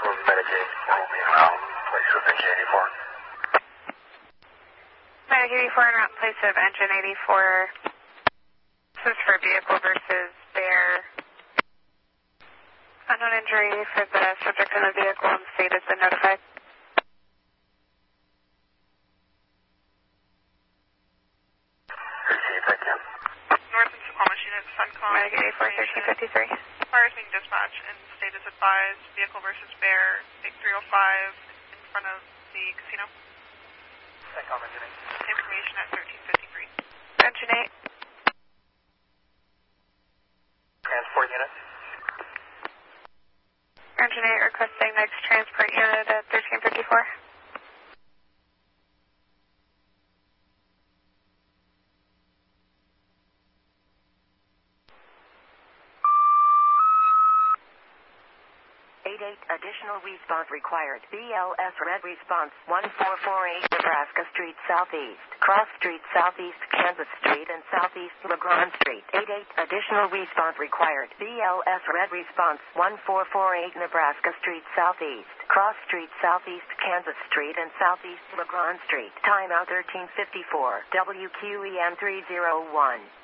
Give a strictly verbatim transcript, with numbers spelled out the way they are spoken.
Medicaid, moving around, place of engine eighty-four. Medicaid eighty-four en route, place of engine eighty-four. This is for vehicle versus bear. Unknown injury for the subject in the vehicle and state has been notified. Appreciate it, thank you. North and Suquamish Unit, Suncom. Medicaid eighty-four, thirteen fifty-three. Fire is being dispatched and state is advised. Vehicle versus bear, big three oh five in front of the casino. Suncom engine eight. Information at thirteen fifty-three. Engine eight. Transport unit. Engine eight requesting next transport unit at thirteen fifty-four. eight eight additional response required. B L S red response one four four eight Nebraska Street Southeast, Cross Street Southeast, Kansas Street and Southeast LeGrand Street. eight eight additional response required. B L S red response one four four eight Nebraska Street Southeast, Cross Street Southeast, Kansas Street and Southeast LeGrand Street. Timeout thirteen fifty-four. W Q E M three oh one.